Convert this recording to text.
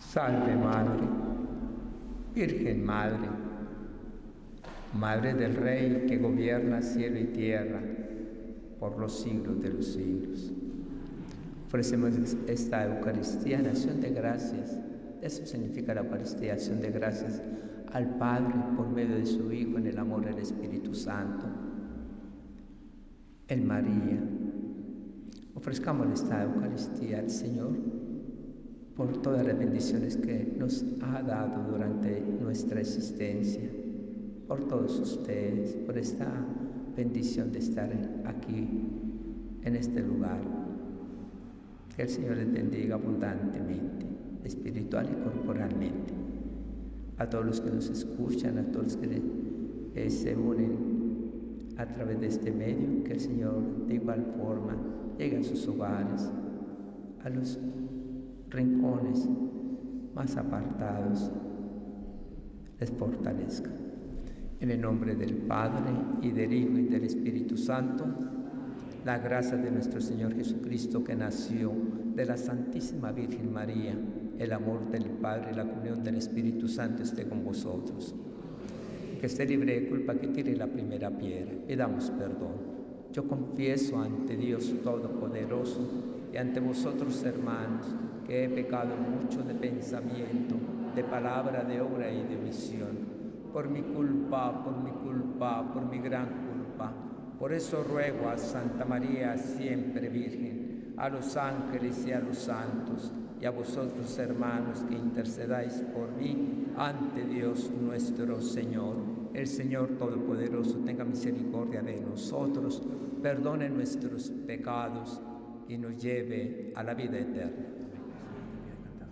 Salve Madre, Virgen Madre, Madre del Rey que gobierna cielo y tierra por los siglos de los siglos. Ofrecemos esta Eucaristía en acción de gracias. Eso significa la Eucaristía, acción de gracias al Padre por medio de su Hijo en el amor del Espíritu Santo. En María, ofrezcamos esta Eucaristía al Señor por todas las bendiciones que nos ha dado durante nuestra existencia, por todos ustedes, por esta bendición de estar aquí, en este lugar. Que el Señor les bendiga abundantemente, espiritual y corporalmente. A todos los que nos escuchan, a todos los que se unen a través de este medio, que el Señor de igual forma llegue a sus hogares, a los rincones más apartados, les fortalezca. En el nombre del Padre, y del Hijo, y del Espíritu Santo, la gracia de nuestro Señor Jesucristo, que nació de la Santísima Virgen María, el amor del Padre y la comunión del Espíritu Santo esté con vosotros. Que esté libre de culpa, que tire la primera piedra. Pidamos perdón. Yo confieso ante Dios Todopoderoso y ante vosotros, hermanos, que he pecado mucho de pensamiento, de palabra, de obra y de omisión. Por mi culpa, por mi gran culpa. Por eso ruego a Santa María, siempre Virgen, a los ángeles y a los santos, y a vosotros, hermanos, que intercedáis por mí ante Dios nuestro Señor. El Señor Todopoderoso tenga misericordia de nosotros, perdone nuestros pecados y nos lleve a la vida eterna.